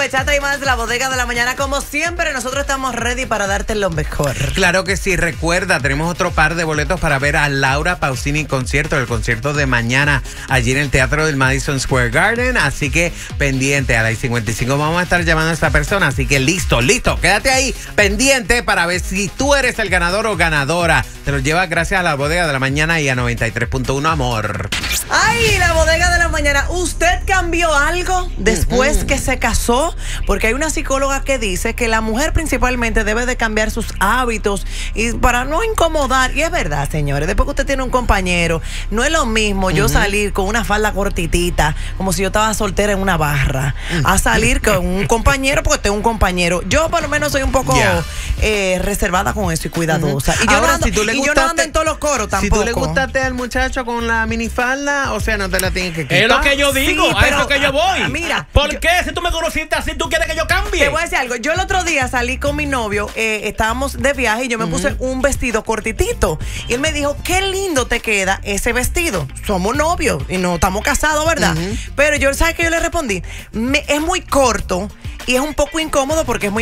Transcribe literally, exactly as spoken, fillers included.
Bachata y más, la bodega de la mañana. Como siempre, nosotros estamos ready para darte lo mejor. Claro que sí. Recuerda, tenemos otro par de boletos para ver a Laura Pausini en concierto, el concierto de mañana allí en el Teatro del Madison Square Garden. Así que pendiente, a las cincuenta y cinco vamos a estar llamando a esta persona. Así que listo, listo. Quédate ahí pendiente para ver si tú eres el ganador o ganadora. Te lo llevas gracias a la bodega de la mañana y a noventa y tres punto uno, amor. Ay, la bodega de la mañana. ¿Usted cambió algo después uh-huh. que se casó? Porque hay una psicóloga que dice que la mujer principalmente debe de cambiar sus hábitos y para no incomodar. Y es verdad, señores, después que usted tiene un compañero, no es lo mismo uh-huh. yo salir con una falda cortitita, como si yo estaba soltera en una barra, uh-huh. a salir con un compañero porque tengo un compañero. Yo por lo menos soy un poco yeah. eh, reservada con eso y cuidadosa. Uh-huh. Y, yo Ahora, no ando, si tú le y gustaste, yo no ando en todos los coros tampoco. Si tú le gustaste al muchacho con la minifalda, o sea, no te la tienes que quitar. Es lo que yo digo, sí, pero, es lo que yo voy. Mira, ¿por yo, qué? Si tú me conociste así, ¿tú quieres que yo cambie? Te voy a decir algo. Yo el otro día salí con mi novio, eh, estábamos de viaje y yo me uh-huh. puse un vestido cortitito. Y él me dijo, qué lindo te queda ese vestido. Somos novios y no estamos casados, ¿verdad? Uh-huh. Pero yo, ¿sabes qué yo le respondí? Me, es muy corto y es un poco incómodo porque es muy